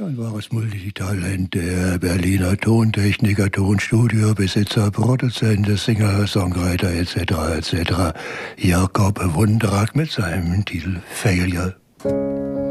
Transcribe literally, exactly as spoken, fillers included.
Ein wahres Multitalent, der Berliner Tontechniker, Tonstudiobesitzer, Produzent, Singer, Songwriter et cetera et cetera. Jakob Wundrak mit seinem Titel Failure.